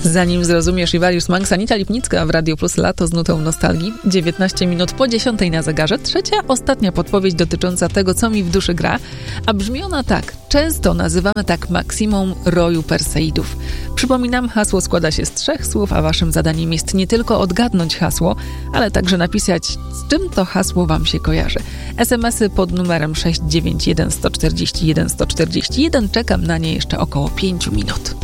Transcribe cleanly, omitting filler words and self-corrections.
Zanim zrozumiesz, Iwariusz Mank, Anita Lipnicka w Radio Plus Lato z nutą nostalgii. 19 minut po 10 na zegarze. Trzecia, ostatnia podpowiedź dotycząca tego, co mi w duszy gra. A brzmi ona tak. Często nazywamy tak maksimum roju Perseidów. Przypominam, hasło składa się z 3 słów, a waszym zadaniem jest nie tylko odgadnąć hasło, ale także napisać, z czym to hasło wam się kojarzy. SMS-y pod numerem 691 141 141. Czekam na nie jeszcze około 5 minut.